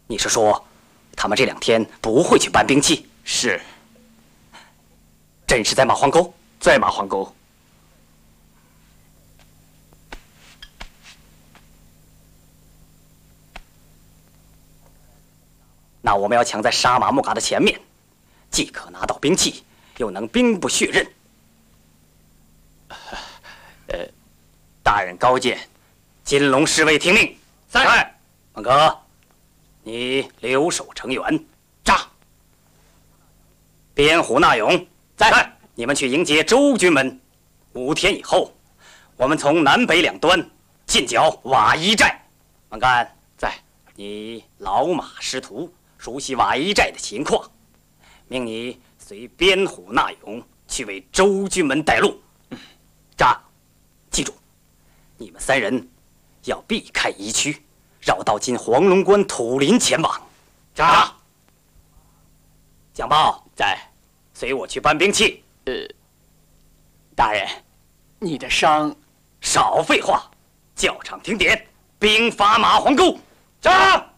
你是说，他们这2天不会去搬兵器？ 是。 真是在马皇沟？ 在马皇沟。 那我们要抢在杀马木嘎的前面，既可拿到兵器，又能兵不血刃。 大人高见。 金龙侍卫听命。 在。 孟哥，你留守成员。 扎。 边虎纳勇在。你们去迎接周军们。5天以后，我们从南北两端进剿瓦伊寨。孟干在。 你老马识途，熟悉瓦伊寨的情况，命你随边虎纳勇去为周军门带路。扎，记住，你们3人要避开夷区，绕道进黄龙关土林前往。 扎。 蒋豹在。 随我去搬兵器。 大人，你的伤。 少废话，教场听点，兵发马皇沟。扎。